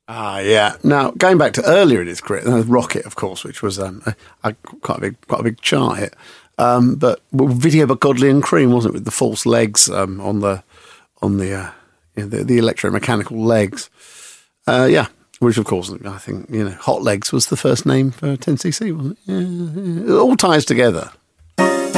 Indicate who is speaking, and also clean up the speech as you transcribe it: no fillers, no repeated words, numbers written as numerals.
Speaker 1: Ah, yeah. Now, going back to earlier in his career, Rocket, of course, which was quite a big chart hit. But Video by Godley and Cream, wasn't it, with the false legs on the electromechanical legs? Yeah, which of course I think Hot Legs was the first name for 10cc, wasn't it? Yeah. It all ties together.